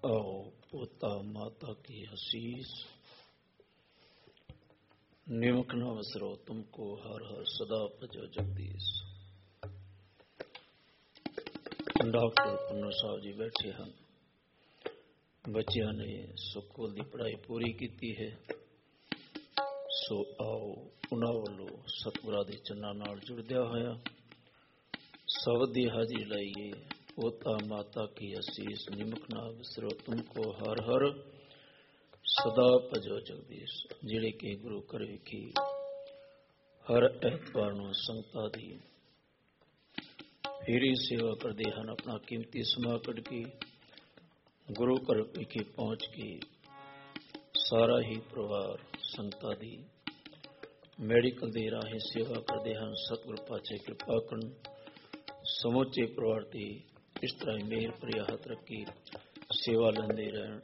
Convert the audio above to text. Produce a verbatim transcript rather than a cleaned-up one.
आओ पोता माता की आशीष, निमक न विसरो तुमको हर हर सदा भजो जगदीश। डॉक्टर पुन्नर साहब जी बैठे हैं, बच्चों ने स्कूल की पढ़ाई पूरी की है, सो आओ उन्होंने वालों सतगुरां दे चन्ना नाल जुड़दिया होया सबद दी हाजिरी लाइए। पोता माता की आशीष, निमक ना विसरो तुमको हर हर सदा भजो जगदीश। जिहड़े कि गुरु घर विखी हर ऐतवार नूं संगतां दी फेरी सेवा करते हैं, अपना कीमती समा कढ़ के गुरु घर विखे पहुँच के सारा ही परिवार संगतां दी मैडिकल दे राहें सेवा करते हैं। सतगुरु पातशाह कृपा करन समूचे परिवार की इस तरह मेहर भरिया हथ रखी सेवा लेंदे रहन।